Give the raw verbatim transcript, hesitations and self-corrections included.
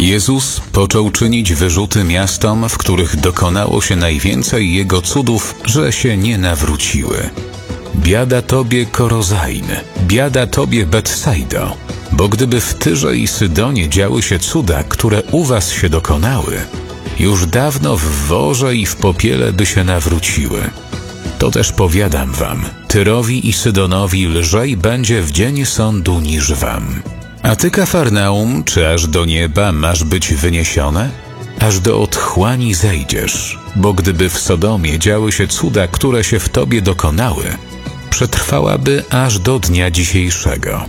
Jezus począł czynić wyrzuty miastom, w których dokonało się najwięcej Jego cudów, że się nie nawróciły. Biada tobie, Korozain, biada tobie, Betsaido, bo gdyby w Tyrze i Sydonie działy się cuda, które u was się dokonały, już dawno w worze i w popiele by się nawróciły. To też powiadam wam, Tyrowi i Sydonowi lżej będzie w dzień sądu niż wam. A ty, Kafarnaum, czy aż do nieba masz być wyniesione? Aż do otchłani zejdziesz, bo gdyby w Sodomie działy się cuda, które się w tobie dokonały, przetrwałaby aż do dnia dzisiejszego.